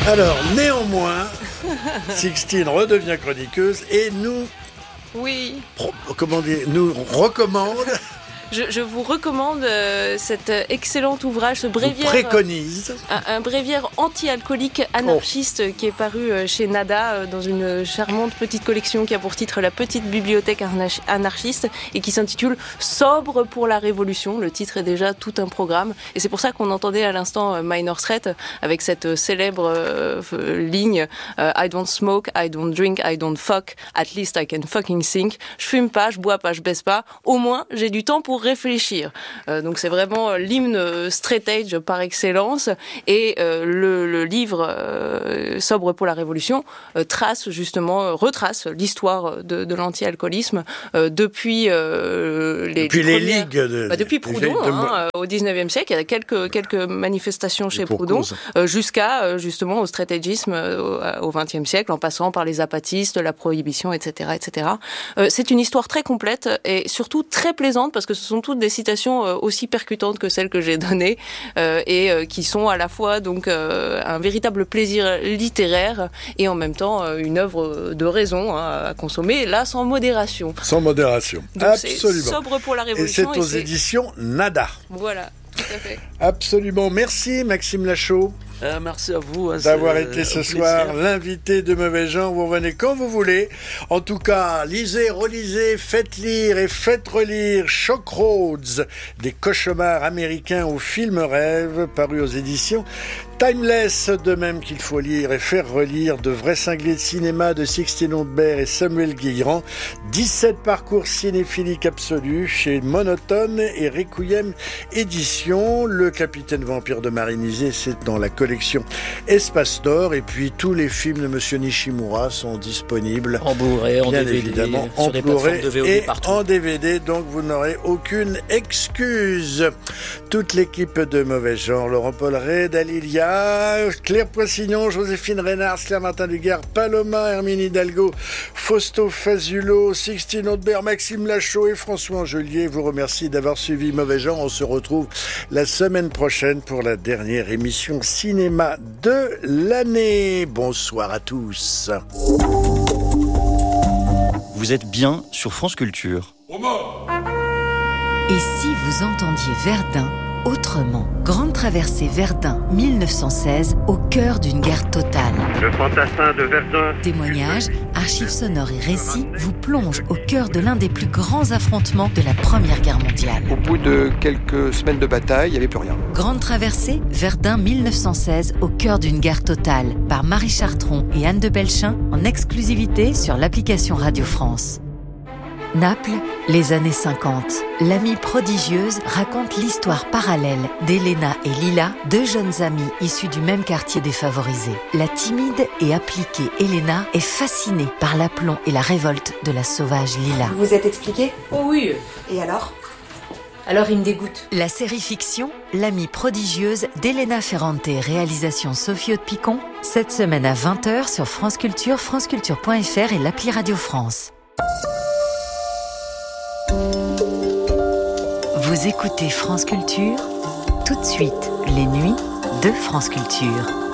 Alors, néanmoins, Sixtine redevient chroniqueuse et nous, nous recommande... Je vous recommande cet excellent ouvrage, ce bréviaire. Préconise. Un bréviaire anti-alcoolique anarchiste qui est paru chez Nada dans une charmante petite collection qui a pour titre La petite bibliothèque anarchiste et qui s'intitule Sobre pour la révolution. Le titre est déjà tout un programme et c'est pour ça qu'on entendait à l'instant Minor Threat avec cette célèbre ligne I don't smoke, I don't drink, I don't fuck, at least I can fucking think. Je fume pas, je bois pas, je baisse pas. Au moins, j'ai du temps pour réfléchir. Donc c'est vraiment l'hymne straight edge par excellence et le livre Sobre pour la révolution retrace l'histoire de l'anti-alcoolisme depuis les ligues depuis Proudhon au 19e siècle. Il y a quelques manifestations chez Proudhon jusqu'à justement au straight edgeisme au 20e siècle en passant par les apatistes, la prohibition, etc. etc. C'est une histoire très complète et surtout très plaisante parce que ce sont toutes des citations aussi percutantes que celles que j'ai données et qui sont à la fois donc un véritable plaisir littéraire et en même temps une œuvre de raison à consommer, là sans modération. Sans modération, donc absolument. C'est sobre pour la révolution. Et c'est aux éditions Nada. Voilà, tout à fait. Absolument. Merci Maxime Lachaud. Merci à vous d'avoir été ce soir l'invité de Mauvais Genre. Vous revenez quand vous voulez. En tout cas, lisez, relisez, faites lire et faites relire Shock Roads, des cauchemars américains au film rêve, paru aux éditions Timeless, de même qu'il faut lire et faire relire De vrais cinglés de cinéma de Sixtine Audebert et Samuel Guégrand, 17 parcours cinéphiliques absolus chez Monotone et Requiem Édition. Le Capitaine Vampire de Marinizé, c'est dans la collection Espace d'Or, et puis tous les films de Monsieur Nishimura sont disponibles en Blu-ray, en DVD, évidemment, sur des plateformes de VOD et partout. En DVD, donc vous n'aurez aucune excuse. Toute l'équipe de Mauvais Genre, Laurent-Paul Ray, Dalilia, Claire Poissignon, Joséphine Reynard, Claire Martin Duguerre, Paloma, Hermine Hidalgo, Fausto Fazulo, Sixtine Audebert, Maxime Lachaud et François Angelier vous remercie d'avoir suivi Mauvais Genre. On se retrouve la semaine prochaine pour la dernière émission cinéma de l'année. Bonsoir à tous. Vous êtes bien sur France Culture. Et si vous entendiez Verdun autrement? Grande traversée Verdun 1916, au cœur d'une guerre totale. Le fantassin de Verdun. Témoignages, archives sonores et récits vous plongent au cœur de l'un des plus grands affrontements de la Première Guerre mondiale. Au bout de quelques semaines de bataille, il n'y avait plus rien. Grande traversée Verdun 1916, au cœur d'une guerre totale, par Marie Chartron et Anne de Belchin, en exclusivité sur l'application Radio France. Naples, les années 50. L'amie prodigieuse raconte l'histoire parallèle d'Elena et Lila, deux jeunes amies issues du même quartier défavorisé. La timide et appliquée Elena est fascinée par l'aplomb et la révolte de la sauvage Lila. Vous vous êtes expliqué ? Oh oui. Et alors ? Alors il me dégoûte. La série fiction L'amie prodigieuse d'Elena Ferrante, réalisation Sophie Aude-Picon, cette semaine à 20h sur France Culture, franceculture.fr et l'appli Radio France. Vous écoutez France Culture, tout de suite, les nuits de France Culture.